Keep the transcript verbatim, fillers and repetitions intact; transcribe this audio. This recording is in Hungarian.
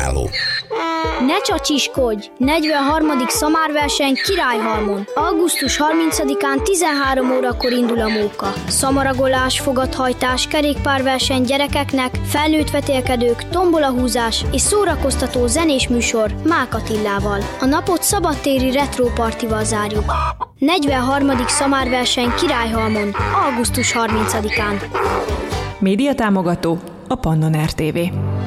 Kívánságszolgáló. Ne csacsiskodj! negyvenharmadik szamárverseny Királyhalmon. augusztus harmincadikán tizenhárom órakor indul a móka. Szamaragolás, fogathajtás, kerékpárverseny gyerekeknek, felnőtt vetélkedők, tombolahúzás és szórakoztató zenés műsor Mák Attillával. A napot szabadtéri retrópartival zárjuk. negyvenharmadik szamárverseny Királyhalmon. augusztus harmincadikán. Médiatámogató a Pannon er té vé.